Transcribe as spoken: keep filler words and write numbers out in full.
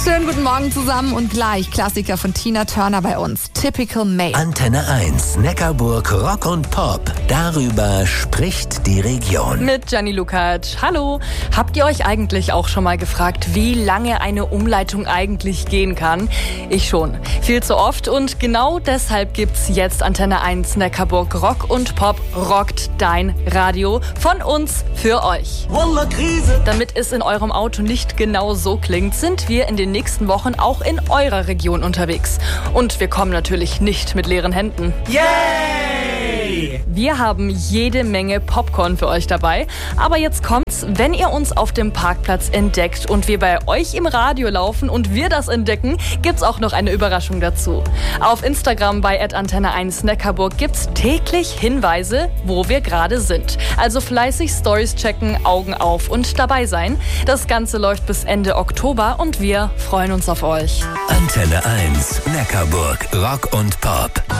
Schönen guten Morgen zusammen und gleich Klassiker von Tina Turner bei uns. Typical May. Antenne eins, Neckarburg Rock und Pop. Darüber spricht die Region. Mit Gianni Lukacs. Hallo. Habt ihr euch eigentlich auch schon mal gefragt, wie lange eine Umleitung eigentlich gehen kann? Ich schon. Viel zu oft und genau deshalb gibt's jetzt Antenne eins Neckarburg Rock und Pop rockt dein Radio von uns für euch. Wallah, Krise. Damit es in eurem Auto nicht genau so klingt, sind wir in den nächsten Wochen auch in eurer Region unterwegs. Und wir kommen natürlich nicht mit leeren Händen. Yay! Wir haben jede Menge Popcorn für euch dabei. Aber jetzt kommt's, wenn ihr uns auf dem Parkplatz entdeckt und wir bei euch im Radio laufen und wir das entdecken, gibt's auch noch eine Überraschung dazu. Auf Instagram bei at antenne eins Neckarburg gibt's täglich Hinweise, wo wir gerade sind. Also fleißig Stories checken, Augen auf und dabei sein. Das Ganze läuft bis Ende Oktober und wir freuen uns auf euch. Antenne eins, Neckarburg Rock und Pop.